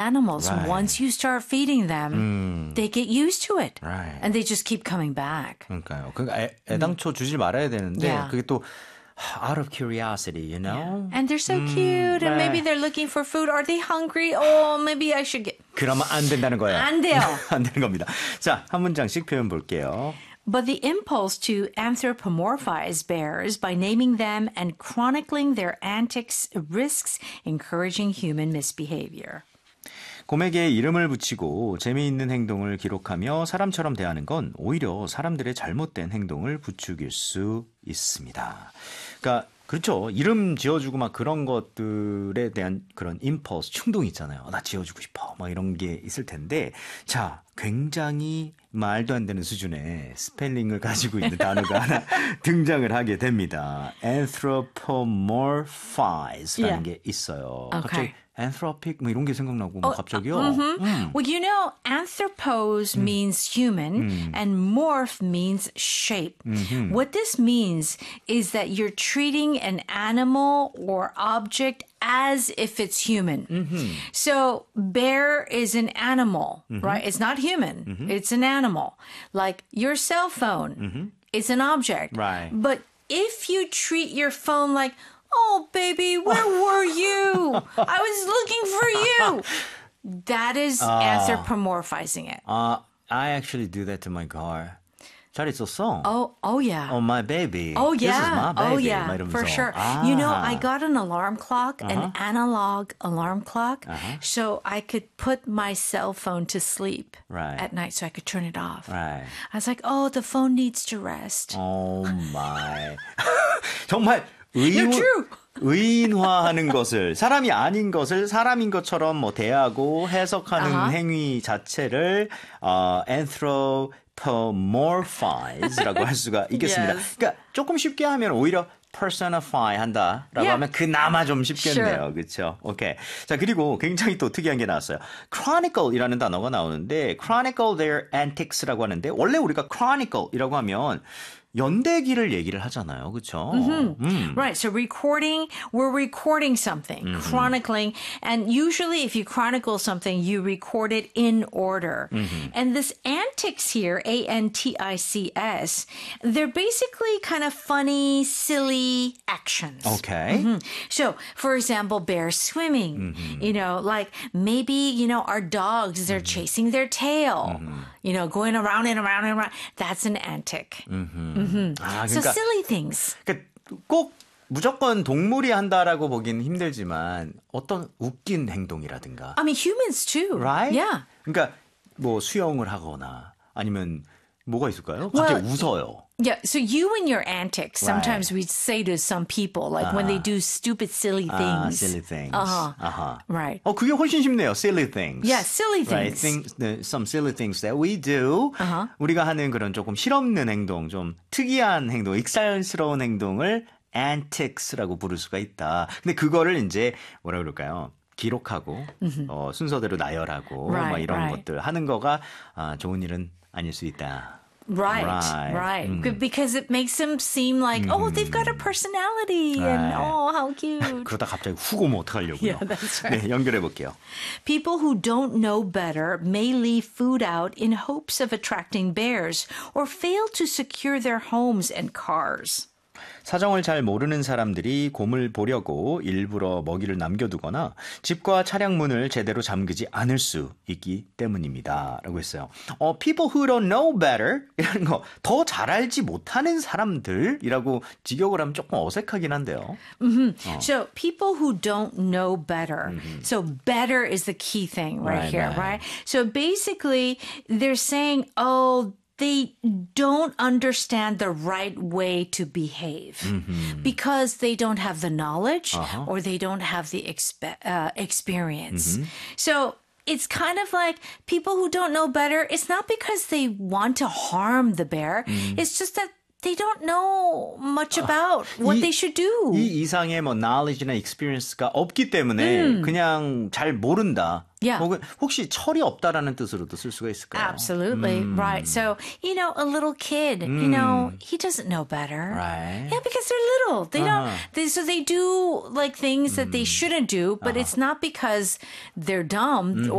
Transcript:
animals. Right. Once you start feeding them, they get used to it. Right. And they just keep coming back. 그러니까요. 그러니까 애당초 주질 말아야 되는데 Yeah. 그게 또 out of curiosity, you know? And they're so cute. And maybe they're looking for food. Are they hungry? Oh, maybe I should get... 그러면 안 된다는 거예요. 안 돼요. 안 되는 겁니다. 자, 한 문장씩 표현 볼게요. But the impulse to anthropomorphize bears by naming them and chronicling their antics risks encouraging human misbehavior. 곰에게 이름을 붙이고 재미있는 행동을 기록하며 사람처럼 대하는 건 오히려 사람들의 잘못된 행동을 부추길 수 있습니다. 그러니까 그렇죠. 이름 지어주고 막 그런 것들에 대한 그런 임펄스, 충동이 있잖아요. 나 지어주고 싶어. 막 이런 게 있을 텐데 자, 굉장히 말도 안 되는 수준의 스펠링을 가지고 있는 단어가 하나 등장을 하게 됩니다. anthropomorphize라는 게 있어요. Okay. 갑자기 anthropic 뭐 이런 게 생각나고 뭐 갑자기요. Well, you know, anthropos means human and morph means shape. What this means is that you're treating an animal or object as if it's human. So bear is an animal, right? It's not human. It's an animal. Like your cell phone is an object. Right. But if you treat your phone like, oh, baby, where were you? I was looking for you. That is anthropomorphizing it. I actually do that to my car. 잘 있었어. Oh yeah. Oh, my baby. Oh yeah. This is my baby. Oh yeah. 막 이러면서. For sure. You know, I got an alarm clock, an analog alarm clock, so I could put my cell phone to sleep Right. at night so I could turn it off. Right. I was like, oh, the phone needs to rest. Oh my. 정말 You're true. 의인화하는 것을 사람이 아닌 것을 사람인 것처럼 뭐 대하고 해석하는 행위 자체를 anthropomorphize라고 할 수가 있겠습니다. Yes. 그러니까 조금 쉽게 하면 오히려 personify 한다라고 Yeah. 하면 그나마 좀 쉽겠네요. Sure. 그렇죠? 오케이. 자, 그리고 굉장히 또 특이한 게 나왔어요. chronicle이라는 단어가 나오는데 chronicle their antics라고 하는데 원래 우리가 chronicle이라고 하면 연대기를 얘기를 하잖아요. 그렇죠? Right. So we're recording something, chronicling. And usually if you chronicle something, you record it in order. And this antics here, A-N-T-I-C-S, they're basically kind of funny, silly actions. Okay. So, for example, bear swimming, you know, like maybe, you know, our dogs, they're chasing their tail, you know, going around and around and around. That's an antic. 아, So 그러니까, silly things. 그러니까 꼭 무조건 동물이 한다라고 보기는 힘들지만 어떤 웃긴 행동이라든가. I mean, humans too. Right? Yeah. 그러니까 뭐 수영을 하거나 아니면 뭐가 있을까요? 갑자기 웃어요. Yeah, so you and your antics, sometimes Right. we say to some people, like when they do stupid, silly things. silly things. Right. 그게 훨씬 쉽네요. Silly things. Yeah, silly Right. things. Some silly things that we do. 우리가 하는 그런 조금 실없는 행동, 좀 특이한 행동, 익살스러운 행동을 antics라고 부를 수가 있다. 근데 그거를 이제 뭐라 그럴까요? 기록하고 순서대로 나열하고 Right, 막 이런 right. 것들 하는 거가 좋은 일은 아닐 수 있다. Right, Right. right. Because it makes them seem like, oh, they've got a personality. And Right. oh, how cute. 그러다 갑자기 훅 오면 어떡하려고요. Yeah, that's right. 네, 연결해 볼게요. People who don't know better may leave food out in hopes of attracting bears or fail to secure their homes and cars. 사정을 잘 모르는 사람들이 곰을 보려고 일부러 먹이를 남겨두거나 집과 차량 문을 제대로 잠그지 않을 수 있기 때문입니다. 라고 했어요. People who don't know better 이라는 거 더 잘 알지 못하는 사람들이라고 직역을 하면 조금 어색하긴 한데요. So people who don't know better. So better is the key thing right, Right, here, right. right? So basically they're saying, oh, they don't understand the right way to behave because they don't have the knowledge or they don't have the experience. So it's kind of like people who don't know better. It's not because they want to harm the bear. It's just that they don't know much about what they should do. 이 이상의 뭐 knowledge나 experience가 없기 때문에 그냥 잘 모른다. Yeah. 혹은 혹시 철이 없다라는 뜻으로도 쓸 수가 있을까요? Absolutely. Right. So, you know, a little kid, you know, he doesn't know better. Right. Yeah, because they're little. They don't, so they do like things that they shouldn't do, but it's not because they're dumb